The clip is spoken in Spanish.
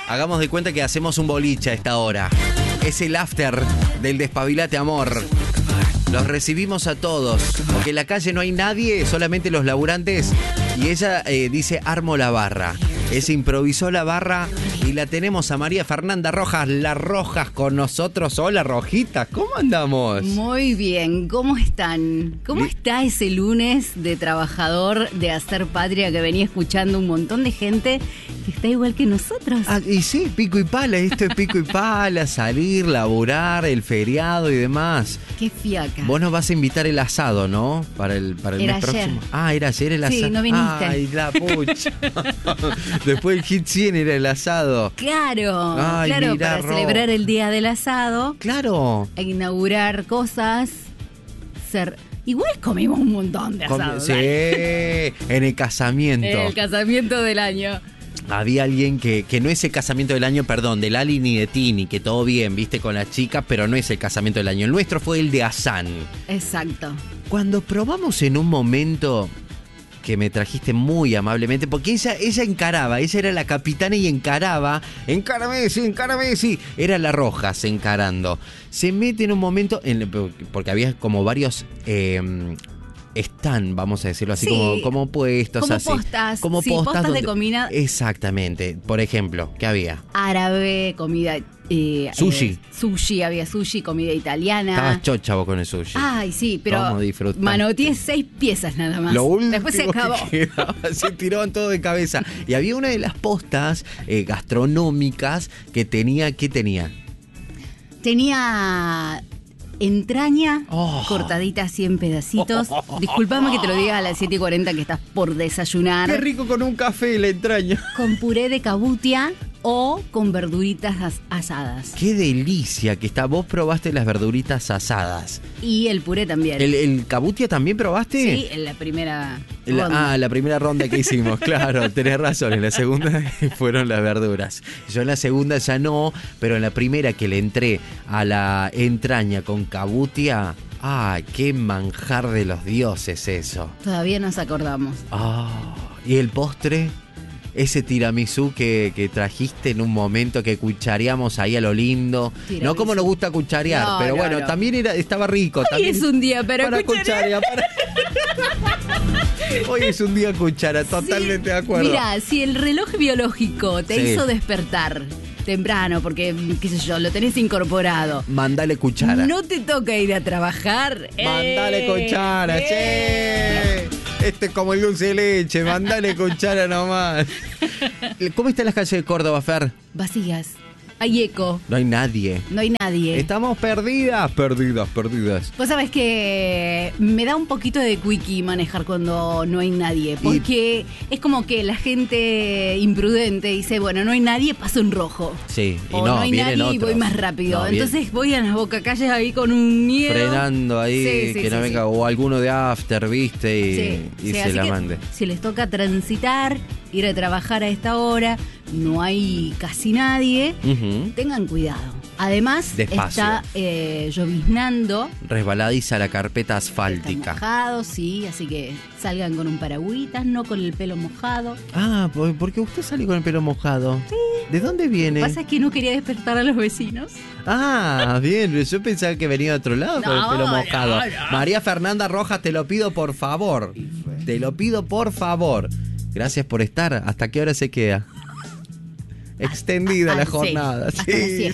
Hagamos de cuenta que hacemos un boliche a esta hora. Es el after del Despabilate Amor. Los recibimos a todos, porque en la calle no hay nadie, solamente los laburantes. Y ella dice, armo la barra. Se improvisó la barra y la tenemos a María Fernanda Rojas, la Rojas con nosotros. Hola, Rojitas, ¿cómo andamos? Muy bien, ¿cómo están? ¿Cómo está ese lunes de trabajador de Hacer Patria que venía escuchando un montón de gente que está igual que nosotros? Y sí, pico y pala, esto es pico y pala, salir, laburar, el feriado y demás. Qué fiaca. Vos nos vas a invitar el asado, ¿no? Para el Era mes ayer. próximo. Ah, era ayer el asado. Sí, no viniste. Ay, la pucha. Después el hit 100 era el asado. Claro, Ay, claro, mirá, para Ro. celebrar el Día del Asado, Claro. e inaugurar cosas, igual comimos un montón de asado. Sí, en el casamiento. El casamiento del año. Había alguien que no es el casamiento del año, perdón, de Lali ni de Tini, que todo bien, viste, con las chicas, pero no es el casamiento del año. El nuestro fue el de Hassan. Exacto. Cuando probamos en un momento que me trajiste muy amablemente, porque ella encaraba, ella era la capitana y encaraba, encárame, sí, era la Rojas encarando. Se mete en un momento, porque había como varios stand, vamos a decirlo así, Sí, como puestos como así. postas, Como sí, postas postas de donde- comida. Exactamente. Por ejemplo, ¿qué había? Árabe, comida... Sushi. Había sushi, comida italiana. Estabas chocha vos con el sushi. Ay, sí, pero ¿Cómo disfrutaste? manoteé 6 piezas nada más. Lo último Después se acabó. que quedaba, se tiraban todo de cabeza. Y había una de las postas gastronómicas que tenía, ¿qué tenía? Tenía entraña cortadita así en pedacitos. Disculpame que te lo diga a las 7:40 que estás por desayunar. Qué rico con un café la entraña. Con puré de cabutia o con verduritas asadas. Qué delicia que está. Vos probaste las verduritas asadas. Y el puré también. ¿El cabutia también probaste? Sí, en la primera ronda. La primera ronda que hicimos, claro, tenés razón. En la segunda fueron las verduras. Yo en la segunda ya no, pero en la primera que le entré a la entraña con cabutia, ¡ay, qué manjar de los dioses eso! Todavía nos acordamos. ¿Y el postre? Ese tiramisú que trajiste en un momento que cuchareamos ahí a lo lindo. Tiramisú. No como nos gusta cucharear, No, pero no, bueno, no. también estaba rico. Hoy también es un día para cucharear. Hoy es un día cuchara, totalmente de acuerdo. Mira, si el reloj biológico te Sí. hizo despertar temprano, porque, qué sé yo, lo tenés incorporado, Mandale cuchara. no te toca ir a trabajar. Mandale cuchara, che. Este es como el dulce de leche, mandale cuchara nomás. ¿Cómo están las calles de Córdoba, Fer? Vacías. Hay eco. No hay nadie. No hay nadie. Estamos perdidas. Vos sabés que me da un poquito de quickie manejar cuando no hay nadie, porque es como que la gente imprudente dice, bueno, no hay nadie, paso en rojo. Sí, y O no, hay vienen nadie y otros. voy más rápido. No, bien. Entonces voy a las bocacalles ahí con un miedo. Frenando ahí, Sí, sí, que no sí, venga, sí. o alguno de after, viste, y Sí, se así la que mande. Si les toca transitar, ir a trabajar a esta hora, no hay casi nadie, Ujú. tengan cuidado. Además, Despacio. está lloviznando. Resbaladiza la carpeta Está asfáltica. mojado, sí, así que salgan con un paragüitas, no con el pelo mojado. Ah, ¿por qué usted sale con el pelo mojado? Sí. ¿De dónde viene? Lo que pasa es que no quería despertar a los vecinos. Ah, bien, yo pensaba que venía de otro lado con el No, pelo no, mojado. no. María Fernanda Rojas, te lo pido por favor. Te lo pido por favor. Gracias por estar. ¿Hasta qué hora se queda? Extendida la Sí, jornada. hasta las 7.